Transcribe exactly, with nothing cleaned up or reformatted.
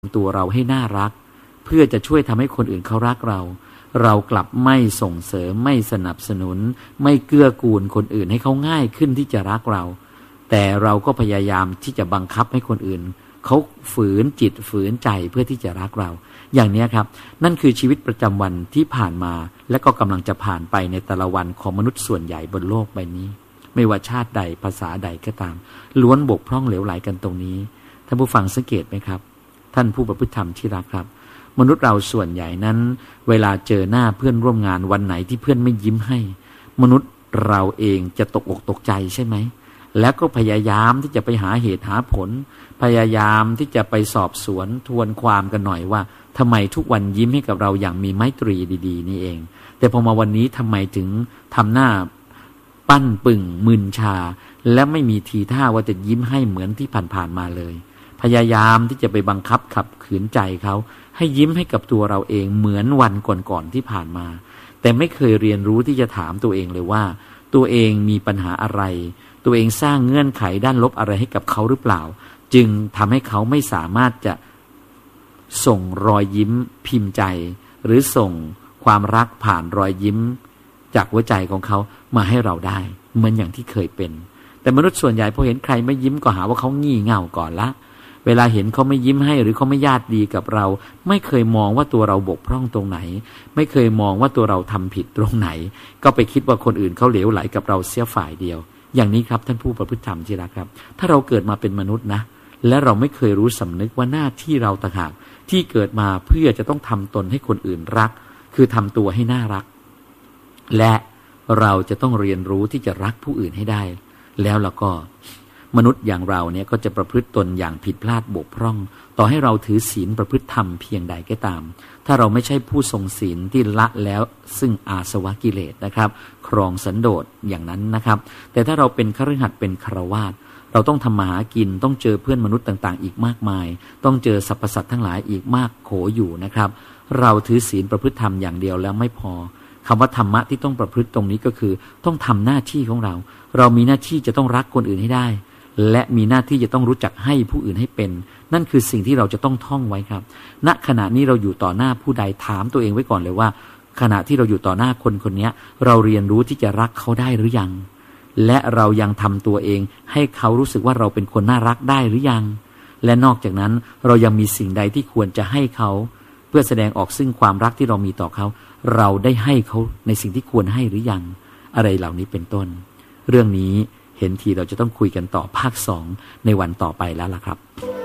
ตัวเราให้น่ารักเพื่อจะช่วยทำให้คนอื่นเขารักเราเรากลับไม่ส่งเสริมไม่สนับสนุนไม่เกื้อกูลคนอื่นให้เขาง่ายขึ้นที่จะรักเราแต่เราก็พยายามที่จะบังคับให้คนอื่นเขาฝืนจิตฝืนใจเพื่อที่จะรักเราอย่างนี้ครับนั่นคือชีวิตประจำวันที่ผ่านมาและก็กำลังจะผ่านไปในแต่ละวันของมนุษย์ส่วนใหญ่บนโลกใบนี้ไม่ว่าชาติใดภาษาใดก็ตามล้วนบกพร่องเหลวไหลกันตรงนี้ท่านผู้ฟังสังเกตไหมครับท่านผู้ประพฤติธรรมที่รักครับมนุษย์เราส่วนใหญ่นั้นเวลาเจอหน้าเพื่อนร่วมงานวันไหนที่เพื่อนไม่ยิ้มให้มนุษย์เราเองจะตกอกตกใจใช่ไหมแล้วก็พยายามที่จะไปหาเหตุหาผลพยายามที่จะไปสอบสวนทวนความกันหน่อยว่าทำไมทุกวันยิ้มให้กับเราอย่างมีไมตรีดีๆนี่เองแต่พอมาวันนี้ทำไมถึงทำหน้าปั้นปึ่งมึนชาและไม่มีทีท่าว่าจะยิ้มให้เหมือนที่ผ่านๆมาเลยพยายามที่จะไปบังคับขับขืนใจเขาให้ยิ้มให้กับตัวเราเองเหมือนวันก่อนๆที่ผ่านมาแต่ไม่เคยเรียนรู้ที่จะถามตัวเองเลยว่าตัวเองมีปัญหาอะไรตัวเองสร้างเงื่อนไขด้านลบอะไรให้กับเขาหรือเปล่าจึงทำให้เขาไม่สามารถจะส่งรอยยิ้มพิมพ์ใจหรือส่งความรักผ่านรอยยิ้มจากหัวใจของเขามาให้เราได้เหมือนอย่างที่เคยเป็นแต่มนุษย์ส่วนใหญ่พอเห็นใครไม่ยิ้มก็หาว่าเขางี่เง่าก่อนละเวลาเห็นเขาไม่ยิ้มให้หรือเขาไม่ญาติดีกับเราไม่เคยมองว่าตัวเราบกพร่องตรงไหนไม่เคยมองว่าตัวเราทำผิดตรงไหนก็ไปคิดว่าคนอื่นเขาเหลวไหลกับเราเสียฝ่ายเดียวอย่างนี้ครับท่านผู้ประพฤติธรรมที่รักครับถ้าเราเกิดมาเป็นมนุษย์นะและเราไม่เคยรู้สำนึกว่าหน้าที่เราต่างหากที่เกิดมาเพื่อจะต้องทำตนให้คนอื่นรักคือทำตัวให้น่ารักและเราจะต้องเรียนรู้ที่จะรักผู้อื่นให้ได้แล้วเราก็มนุษย์อย่างเราเนี่ยก็จะประพฤติตนอย่างผิดพลาดบกพร่องต่อให้เราถือศีลประพฤติธรรมเพียงใดก็ตามถ้าเราไม่ใช่ผู้ทรงศีลที่ละแล้วซึ่งอาสวะกิเลสนะครับครองสันโดษอย่างนั้นนะครับแต่ถ้าเราเป็นคฤหัสถ์เป็นฆราวาสเราต้องทำมาหากินต้องเจอเพื่อนมนุษย์ต่างๆอีกมากมายต้องเจอสรรพสัตว์ทั้งหลายอีกมากโขอยู่นะครับเราถือศีลประพฤติธรรมอย่างเดียวแล้วไม่พอคำว่าธรรมะที่ต้องประพฤติตรงนี้ก็คือต้องทำหน้าที่ของเราเรามีหน้าที่จะต้องรักคนอื่นให้ได้และมีหน้าที่จะต้องรู้จักให้ผู้อื่นให้เป็นนั่นคือสิ่งที่เราจะต้องท่องไว้ครับณขณะนี้เราอยู่ต่อหน้าผู้ใดถามตัวเองไว้ก่อนเลยว่าขณะที่เราอยู่ต่อหน้าคนคนนี้เราเรียนรู้ที่จะรักเขาได้หรือยังและเรายังทำตัวเองให้เขารู้สึกว่าเราเป็นคนน่ารักได้หรือยังและนอกจากนั้นเรายังมีสิ่งใดที่ควรจะให้เขาเพื่อแสดงออกซึ่งความรักที่เรามีต่อเขาเราได้ให้เขาในสิ่งที่ควรให้หรือยังอะไรเหล่านี้เป็นต้นเรื่องนี้เห็นทีเราจะต้องคุยกันต่อภาคสองในวันต่อไปแล้วล่ะครับ